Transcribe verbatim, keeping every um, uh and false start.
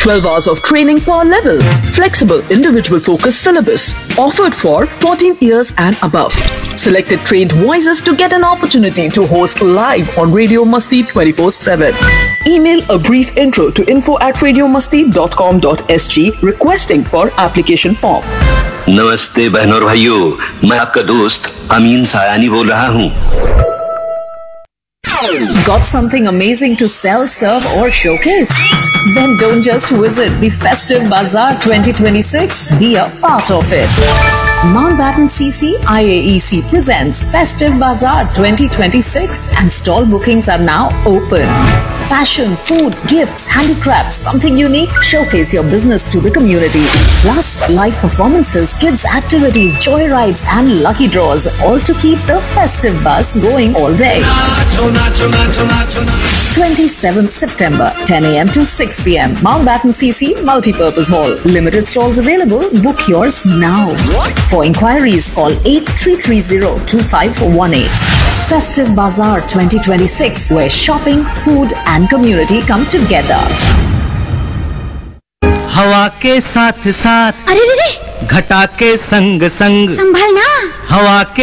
twelve hours of training per level. Flexible individual focused syllabus. Offered for fourteen years and above. Selected trained voices to get an opportunity to host live on Radio Masti twenty-four seven. Email a brief intro to info at radio masti dot com dot s g requesting for application form. नमस्ते बहनों और भाइयों, मैं आपका दोस्त अमीन सायानी बोल रहा हूँ। Got something amazing to sell, serve or showcase? Then don't just visit the Festive Bazaar twenty twenty-six, be a part of it. Mountbatten C C I A E C presents Festive Bazaar twenty twenty-six and stall bookings are now open. Fashion, food, gifts, handicrafts, something unique, showcase your business to the community. Plus, live performances, kids activities, joyrides and lucky draws, all to keep the festive buzz going all day. twenty-seventh September, ten a m to six p m Mountbatten C C Multipurpose Hall. Limited stalls available. Book yours now. For inquiries, call eight three three zero two five one eight. Festive Bazaar twenty twenty-six, where shopping, food and community come together. हवा के साथ साथ अरे रे रे घटा के संग संग संभलना हवा के